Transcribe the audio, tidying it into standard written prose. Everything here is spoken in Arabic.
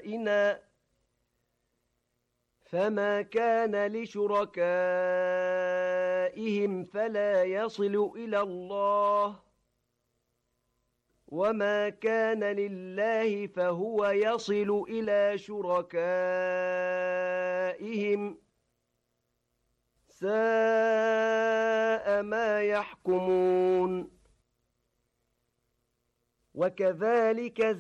شركائنا فما كان لشركائهم فلا يصل إلى الله وما كان لله فهو يصل إلى شركائهم ساء ما يحكمون وكذلك